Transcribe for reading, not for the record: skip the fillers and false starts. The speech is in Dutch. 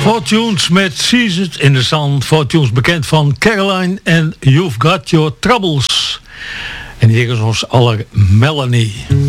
Four Tunes met Seasons in the Sun. Four Tunes bekend van Caroline en You've Got Your Troubles. En hier is ons aller Melanie.